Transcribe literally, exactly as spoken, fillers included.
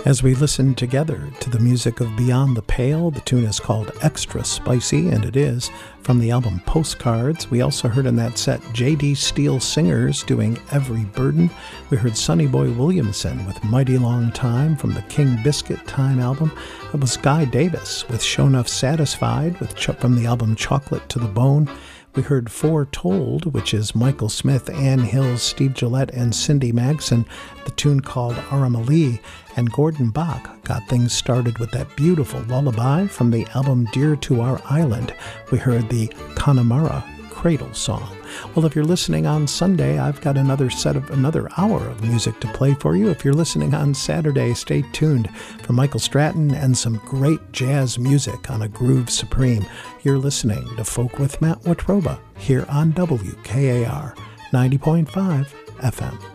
As we listen together to the music of Beyond the Pale, the tune is called Extra Spicy, and it is from the album Postcards. We also heard in that set J D Steele Singers doing Every Burden. We heard Sonny Boy Williamson with Mighty Long Time from the King Biscuit Time album. It was Guy Davis with Show Enough Satisfied with Ch- from the album Chocolate to the Bone. We heard Foretold, which is Michael Smith, Ann Hills, Steve Gillette, and Cindy Magson, the tune called Aramallee. And Gordon Bach got things started with that beautiful lullaby from the album Dear to Our Island. We heard the Connemara Cradle Song. Well, if you're listening on Sunday, I've got another set of another hour of music to play for you. If you're listening on Saturday, stay tuned for Michael Stratton and some great jazz music on A Groove Supreme. You're listening to Folk with Matt Watroba here on W K A R ninety point five F M.